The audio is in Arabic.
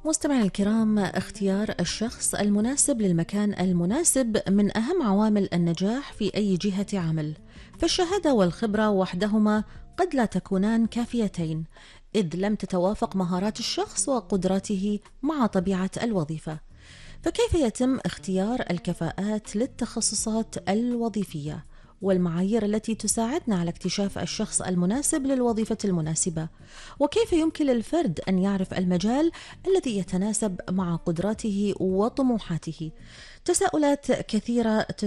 مستمعي الكرام، اختيار الشخص المناسب للمكان المناسب من أهم عوامل النجاح في أي جهة عمل، فالشهادة والخبرة وحدهما قد لا تكونان كافيتين إذ لم تتوافق مهارات الشخص وقدراته مع طبيعة الوظيفة. فكيف يتم اختيار الكفاءات للتخصصات الوظيفية والمعايير التي تساعدنا على اكتشاف الشخص المناسب للوظيفة المناسبة؟ وكيف يمكن للفرد أن يعرف المجال الذي يتناسب مع قدراته وطموحاته؟ تساؤلات كثيرة